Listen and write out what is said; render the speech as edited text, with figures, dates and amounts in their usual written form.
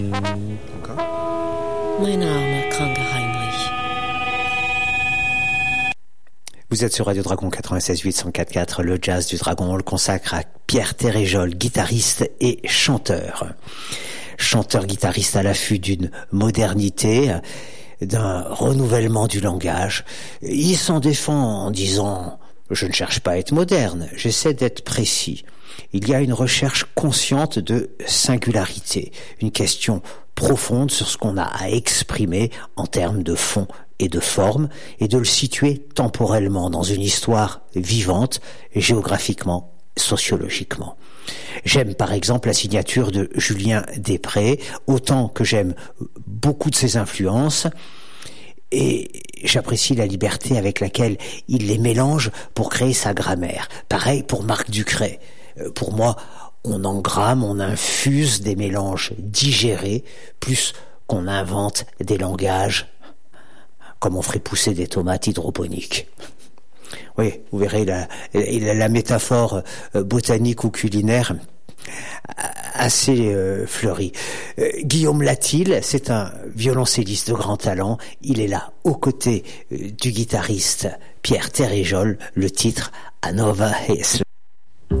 Mein armer, kranker Heinrich. Vous êtes sur Radio Dragon 96.8 104.4, le jazz du Dragon. On le consacre à Pierre Téréjol, guitariste et chanteur. Chanteur-guitariste à l'affût d'une modernité, d'un renouvellement du langage. Il s'en défend en disant « Je ne cherche pas à être moderne, j'essaie d'être précis ». Il y a une recherche consciente de singularité, une question profonde sur ce qu'on a à exprimer en termes de fond et de forme, et de le situer temporellement dans une histoire vivante, géographiquement, sociologiquement. J'aime par exemple la signature de Julien Després, autant que j'aime beaucoup de ses influences, et j'apprécie la liberté avec laquelle il les mélange pour créer sa grammaire. Pareil pour Marc Ducret. Pour moi, on engramme, on infuse des mélanges digérés, plus qu'on invente des langages comme on ferait pousser des tomates hydroponiques. Oui, vous verrez la métaphore botanique ou culinaire assez fleurie. Guillaume Latil, c'est un violoncelliste de grand talent. Il est là aux côtés du guitariste Pierre Téréjol, le titre A Nova Hesla.